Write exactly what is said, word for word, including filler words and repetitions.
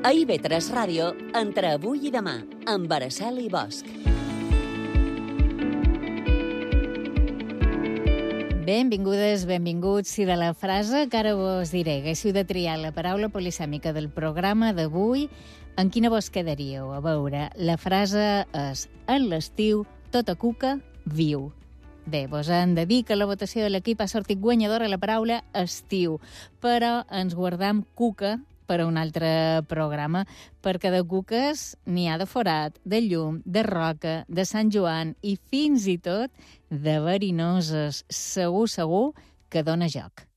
A I V tres Ràdio, entre avui i demà, amb Araceli Bosch. Benvingudes, benvinguts. Si de la frase que ara vos diré haguéssiu de triar la paraula polisèmica del programa d'avui, en quina vos quedaríeu? A veure, la frase és: en l'estiu, tota cuca viu. Bé, vos hem de dir que la votació de l'equip ha sortit guanyadora la paraula estiu, però ens guardam cuca per a un altre programa, perquè de cuques n'hi ha de Forat, de Llum, de Roca, de Sant Joan i fins i tot de verinoses. Segur, segur que dona joc.